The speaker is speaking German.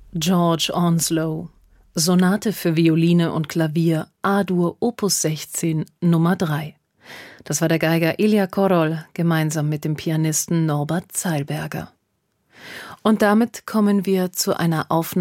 George Onslow, Sonate für Violine und Klavier, A-Dur, Opus 16, Nummer 3. Das war der Geiger Ilya Korol, gemeinsam mit dem Pianisten Norbert Zeilberger. Und damit kommen wir zu einer Aufnahme